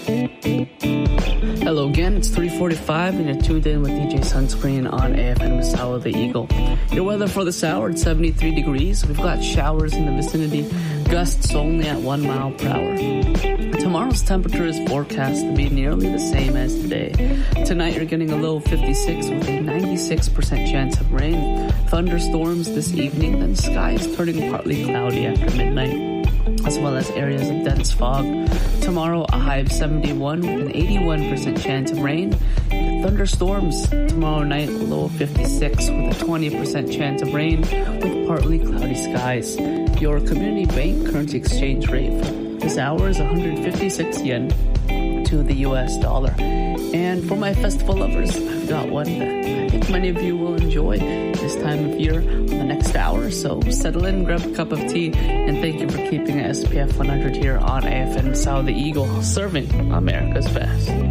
Hello again, it's 3:45 and you're tuned in with DJ Sunscreen on AFM Misawa the Eagle. Your weather for this hour, it's 73 degrees. We've got showers in the vicinity, gusts only at 1 mile per hour. Tomorrow's temperature is forecast to be nearly the same as today. Tonight you're getting a low 56 with a 96% chance of rain. Thunderstorms this evening, then skies turning partly cloudy after midnight, as well as areas of dense fog. Tomorrow, a high of 71 with an 81% chance of rain. Thunderstorms tomorrow night, a low of 56 with a 20% chance of rain with partly cloudy skies. Your community bank currency exchange rate for this hour is 156 yen to the US dollar. And for my festival lovers, I've got one that I think many of you will enjoy this time of year on the next hour. So settle in, grab a cup of tea, and thank you for keeping SPF 100 here on AFM Misawa the Eagle, serving America's best.